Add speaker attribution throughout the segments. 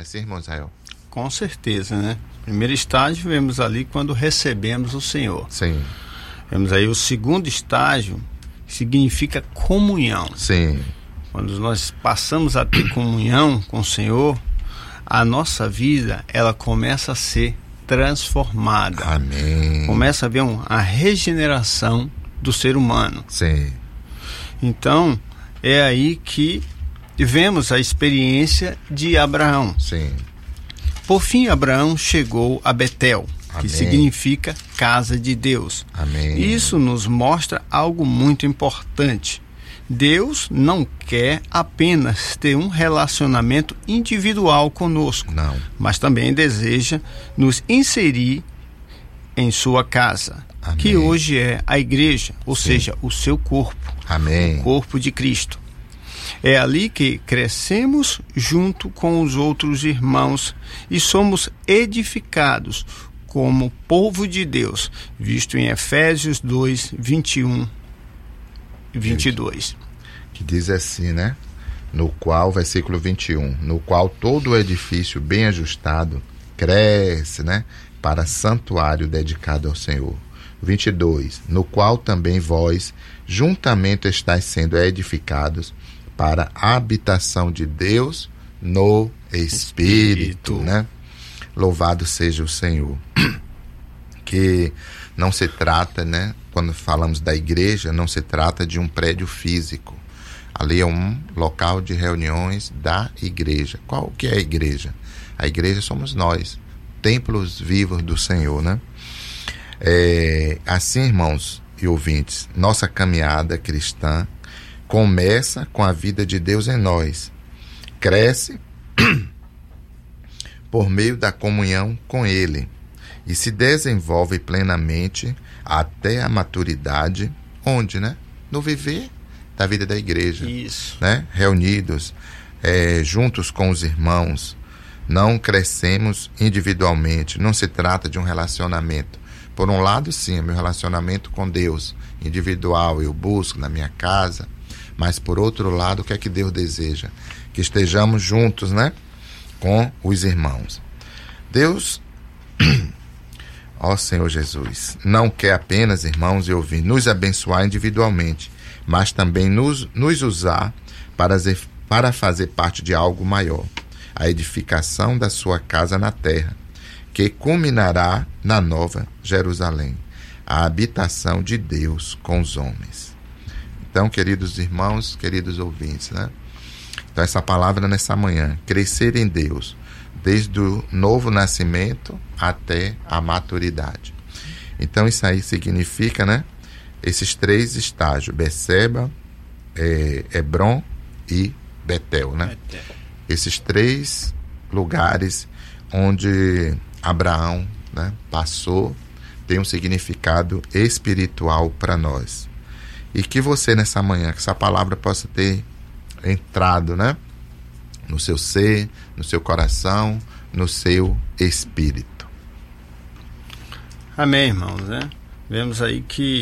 Speaker 1: assim, irmão Israel?
Speaker 2: Com certeza, né? Primeiro estágio, vemos ali quando recebemos o Senhor.
Speaker 1: Sim.
Speaker 2: Vemos aí o segundo estágio, que significa comunhão.
Speaker 1: Sim.
Speaker 2: Quando nós passamos a ter comunhão com o Senhor, a nossa vida, ela começa a ser transformada.
Speaker 1: Amém.
Speaker 2: Começa a haver a regeneração do ser humano.
Speaker 1: Sim.
Speaker 2: Então, é aí que vemos a experiência de Abraão.
Speaker 1: Sim.
Speaker 2: Por fim, Abraão chegou a Betel,
Speaker 1: Amém.
Speaker 2: que significa casa de Deus.
Speaker 1: Amém.
Speaker 2: Isso nos mostra algo muito importante. Deus não quer apenas ter um relacionamento individual conosco,
Speaker 1: Não.
Speaker 2: mas também deseja nos inserir em sua casa,
Speaker 1: Amém.
Speaker 2: que hoje é a igreja, ou
Speaker 1: Sim.
Speaker 2: seja, o seu corpo,
Speaker 1: Amém.
Speaker 2: o corpo de Cristo. É ali que crescemos junto com os outros irmãos e somos edificados como povo de Deus, visto em Efésios 2, 21 e 22.
Speaker 1: Que diz assim, né? No qual, versículo 21, no qual todo o edifício bem ajustado cresce, né? Para santuário dedicado ao Senhor. 22, no qual também vós juntamente estáis sendo edificados para a habitação de Deus no Espírito, né? Louvado seja o Senhor. Que não se trata, né? Quando falamos da igreja, não se trata de um prédio físico. Ali é um local de reuniões da igreja. Qual que é a igreja? A igreja somos nós, templos vivos do Senhor, né? Assim, irmãos e ouvintes, nossa caminhada cristã começa com a vida de Deus em nós, cresce por meio da comunhão com Ele e se desenvolve plenamente até a maturidade, onde, né? No viver da vida da igreja.
Speaker 2: Isso.
Speaker 1: Né? Reunidos, juntos com os irmãos, não crescemos individualmente, não se trata de um relacionamento. Por um lado, sim, meu relacionamento com Deus, individual, eu busco na minha casa, mas por outro lado, o que é que Deus deseja? Que estejamos juntos, né? Com os irmãos. Deus, ó Senhor Jesus, não quer apenas, irmãos e ouvintes, nos abençoar individualmente, mas também nos usar para fazer parte de algo maior, a edificação da sua casa na terra, que culminará na Nova Jerusalém, a habitação de Deus com os homens. Então, queridos irmãos, queridos ouvintes, né? Então, essa palavra nessa manhã, crescer em Deus, desde o novo nascimento até a maturidade. Então, isso aí significa, né? Esses três estágios, Beceba, Hebron e Betel, né?
Speaker 2: Betel.
Speaker 1: Esses três lugares onde Abraão, né, passou, tem um significado espiritual para nós. E que você nessa manhã, que essa palavra possa ter entrado, né, no seu ser, no seu coração, no seu espírito.
Speaker 2: Amém, irmãos, né? Vemos aí que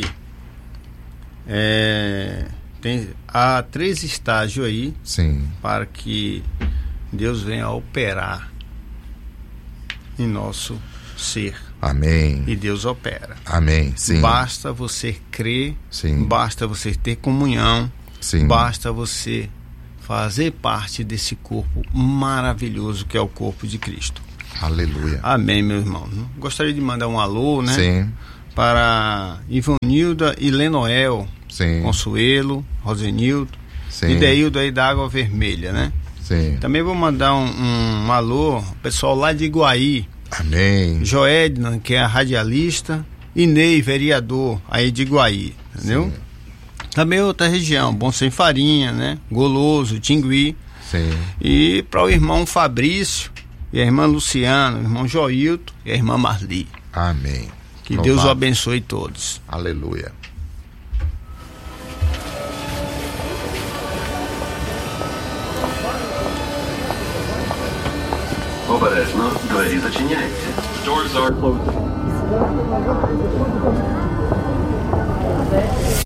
Speaker 2: há 3 estágios aí.
Speaker 1: Sim.
Speaker 2: Para que Deus venha operar em nosso ser.
Speaker 1: Amém.
Speaker 2: E Deus opera.
Speaker 1: Amém. Sim.
Speaker 2: Basta você crer,
Speaker 1: sim.
Speaker 2: Basta você ter comunhão,
Speaker 1: sim.
Speaker 2: Basta você fazer parte desse corpo maravilhoso que é o corpo de Cristo.
Speaker 1: Aleluia.
Speaker 2: Amém, meu irmão. Gostaria de mandar um alô, né?
Speaker 1: Sim.
Speaker 2: Para Ivonilda e Lenoel,
Speaker 1: sim.
Speaker 2: Consuelo, Rosenildo,
Speaker 1: sim.
Speaker 2: e Deildo aí da Água Vermelha, né?
Speaker 1: Sim.
Speaker 2: Também vou mandar um alô, pessoal lá de Iguaí.
Speaker 1: Amém.
Speaker 2: Joedna, que é a radialista, e Ney, vereador aí de Iguaí, entendeu? Sim. Também outra região, Bom Sem Farinha, né? Goloso, Tingui.
Speaker 1: Sim.
Speaker 2: E para o irmão Fabrício, e a irmã Luciana, o irmão Joilton e a irmã Marli.
Speaker 1: Amém.
Speaker 2: Que Louvado. Deus o abençoe todos.
Speaker 1: Aleluia.
Speaker 3: Обережно, двері зачиняються. Doors are closing.